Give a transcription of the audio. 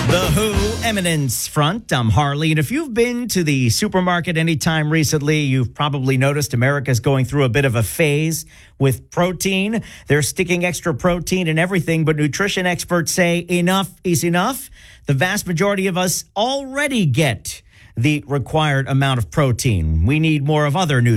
The Who Eminence Front. I'm Harley. And if you've been to the supermarket anytime recently, you've probably noticed America's going through a bit of a phase with protein. They're sticking extra protein in everything, but nutrition experts say enough is enough. The vast majority of us already get the required amount of protein. We need more of other nutrients.